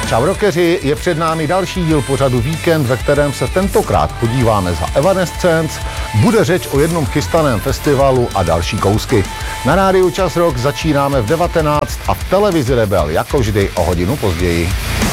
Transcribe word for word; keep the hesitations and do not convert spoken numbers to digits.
Čau rockeři, je před námi další díl pořadu Víkend, ve kterém se tentokrát podíváme za Evanescence, bude řeč o jednom chystaném festivalu a další kousky. Na rádiu Čas Rock začínáme v devatenáct a v televizi Rebel jako vždy o hodinu později.